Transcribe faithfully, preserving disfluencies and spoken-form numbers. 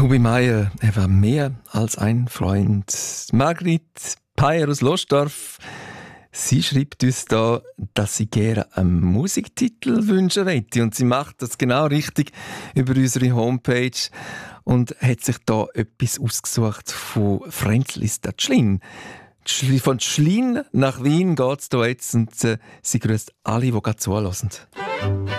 Tobi Meier, er war mehr als ein Freund. Margrit Peyer aus Lostorf, sie schreibt uns da, dass sie gerne einen Musiktitel wünschen möchte. Und sie macht das genau richtig über unsere Homepage und hat sich da etwas ausgesucht von Fränzlis der Tschlin. Von Tschlin nach Wien geht es da jetzt und äh, sie grüßt alle, die gerade zuhören.